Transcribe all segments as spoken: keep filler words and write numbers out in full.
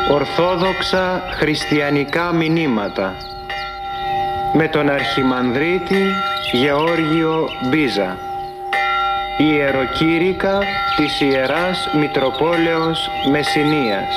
Ορθόδοξα χριστιανικά μηνύματα με τον Αρχιμανδρίτη Γεώργιο Μπίζα. Ιεροκήρυκα της Ιεράς Μητροπόλεως Μεσσηνίας.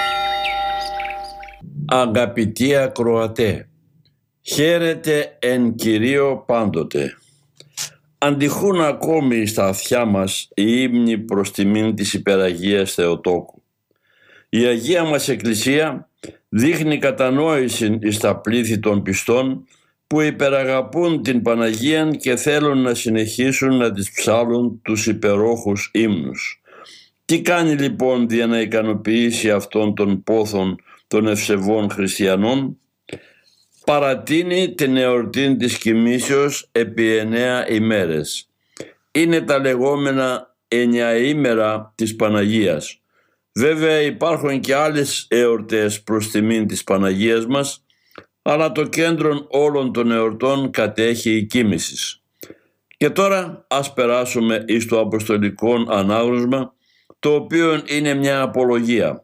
Αγαπητοί ακροατέ, χαίρετε εν Κυρίω πάντοτε. Αντιχούν ακόμη στα αυτιά μας οι ύμνοι προς τιμήν της Υπεραγίας Θεοτόκου. Η Αγία μας Εκκλησία δείχνει κατανόηση εις τα πλήθη των πιστών που υπεραγαπούν την Παναγία και θέλουν να συνεχίσουν να τις ψάλουν τους υπερόχους ύμνους. Τι κάνει λοιπόν για να ικανοποιήσει αυτόν τον πόθον των ευσεβών χριστιανών? Παρατείνει την εορτή της κοιμήσεως επί εννέα ημέρες. Είναι τα λεγόμενα εννιαήμερα της Παναγίας. Βέβαια υπάρχουν και άλλες εορτές προς τιμήν της Παναγίας μας, αλλά το κέντρο όλων των εορτών κατέχει η κοίμησης. Και τώρα ας περάσουμε εις το αποστολικό ανάγνωσμα, το οποίο είναι μια απολογία.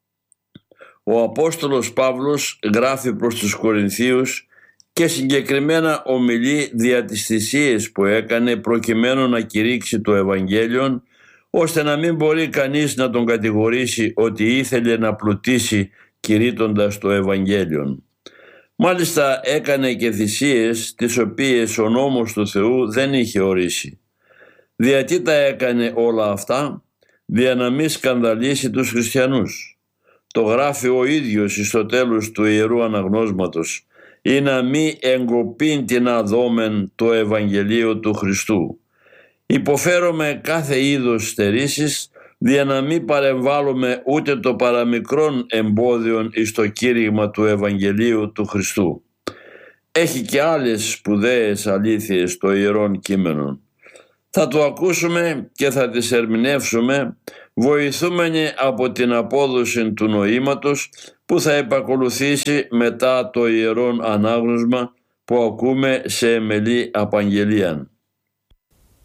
Ο Απόστολος Παύλος γράφει προς τους Κορινθίους και συγκεκριμένα ομιλεί δια τις θυσίες που έκανε προκειμένου να κηρύξει το Ευαγγέλιο, ώστε να μην μπορεί κανείς να τον κατηγορήσει ότι ήθελε να πλουτίσει κηρύττοντας το Ευαγγέλιο. Μάλιστα έκανε και θυσίες τις οποίες ο νόμος του Θεού δεν είχε ορίσει. Γιατί τα έκανε όλα αυτά? Δια να μην σκανδαλίσει τους χριστιανούς. Το γράφει ο ίδιος στο τέλος του Ιερού Αναγνώσματος, ή να μη εγκοπήν την αδόμεν το Ευαγγελίο του Χριστού. Υποφέρομαι κάθε είδος στερήσεις, δια να μην παρεμβάλλουμε ούτε το παραμικρόν εμπόδιον εις το κήρυγμα του Ευαγγελίου του Χριστού. Έχει και άλλες σπουδαίες αλήθειες το Ιερόν Κείμενο. Θα το ακούσουμε και θα τις ερμηνεύσουμε, βοηθούμενοι από την απόδοση του νοήματος που θα επακολουθήσει μετά το Ιερόν Ανάγνωσμα που ακούμε σε εμελή απαγγελία.